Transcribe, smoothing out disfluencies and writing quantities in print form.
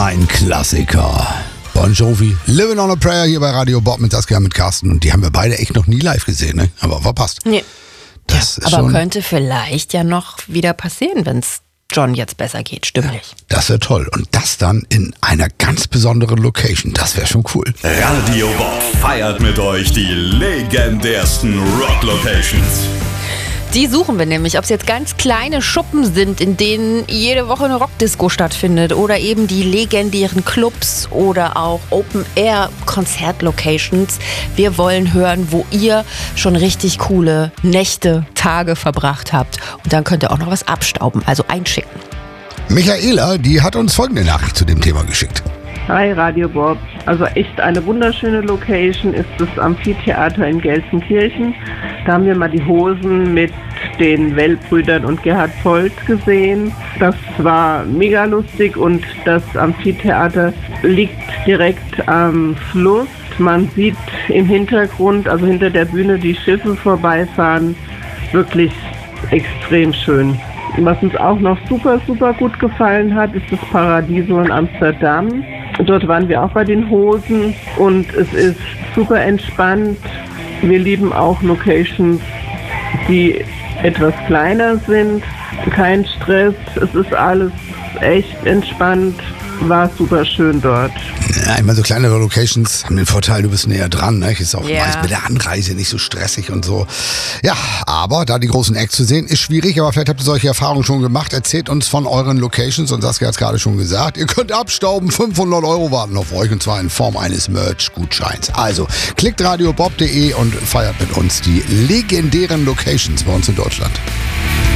ein Klassiker. Bon Jovi, Living on a Prayer hier bei Radio Bob mit Saskia, mit Carsten. Und die haben wir beide echt noch nie live gesehen, ne? Aber verpasst. Nee. Das ist aber schon, könnte vielleicht ja noch wieder passieren, wenn es John jetzt besser geht, stimmlich. das wäre toll. Und das dann in einer ganz besonderen Location. Das wäre schon cool. Radio Bob feiert mit euch die legendärsten Rock-Locations. Die suchen wir nämlich, ob es jetzt ganz kleine Schuppen sind, in denen jede Woche eine Rockdisco stattfindet oder eben die legendären Clubs oder auch Open-Air-Konzert-Locations. Wir wollen hören, wo ihr schon richtig coole Nächte, Tage verbracht habt. Und dann könnt ihr auch noch was abstauben, also einschicken. Michaela, die hat uns folgende Nachricht zu dem Thema geschickt. Hi Radio Bob. Also echt eine wunderschöne Location ist das Amphitheater in Gelsenkirchen. Da haben wir mal die Hosen mit den Wellbrüdern und Gerhard Polt gesehen. Das war mega lustig und das Amphitheater liegt direkt am Fluss. Man sieht im Hintergrund, also hinter der Bühne, die Schiffe vorbeifahren. Wirklich extrem schön. Was uns auch noch super gut gefallen hat, ist das Paradiso in Amsterdam. Dort waren wir auch bei den Hosen und es ist super entspannt. Wir lieben auch Locations, die etwas kleiner sind. Kein Stress, es ist alles echt entspannt. War super schön dort. Ja, immer so kleinere Locations haben den Vorteil, du bist näher dran. Ne? Ist auch Ja. meist mit der Anreise nicht so stressig und so. Ja, aber da die großen Acts zu sehen, ist schwierig. Aber vielleicht habt ihr solche Erfahrungen schon gemacht. Erzählt uns von euren Locations. Und Saskia hat es gerade schon gesagt. Ihr könnt abstauben. 500 € warten auf euch. Und zwar in Form eines Merch-Gutscheins. Also, klickt radiobob.de und feiert mit uns die legendären Locations bei uns in Deutschland.